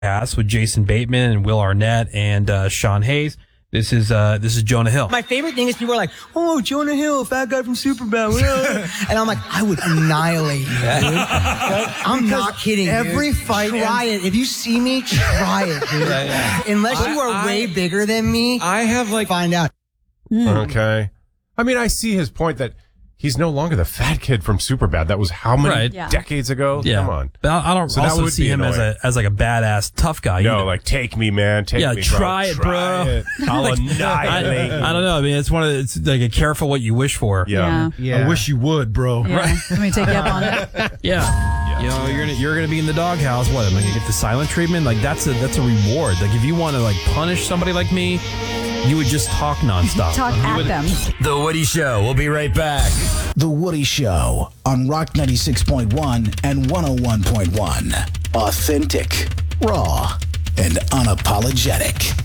Podcast with Jason Bateman and Will Arnett and Sean Hayes. This is Jonah Hill. My favorite thing is people are like, "Oh, Jonah Hill, fat guy from Superbad," and I'm like, I would annihilate you, dude. I'm not kidding. Every dude. fight, try it. If you see me, try it, dude. Unless you are way bigger than me, I have find out. Okay. I mean, I see his point that he's no longer the fat kid from Superbad. That was how many decades ago? Yeah. Come on. But I don't also see him as like a badass tough guy. No, like, take me, man. Take me, bro. Try it, bro. It. I'll annihilate I don't know. I mean, it's like a careful what you wish for. Yeah. I wish you would, bro. Yeah. Right. Let me take you up on it. Yeah. You know, you're gonna be in the doghouse. What? Am I gonna get the silent treatment? Like that's a reward. Like if you want to like punish somebody like me, you would just talk nonstop. Talk at them. The Woody Show. We'll be right back. The Woody Show on Rock 96.1 and 101.1. Authentic, raw, and unapologetic.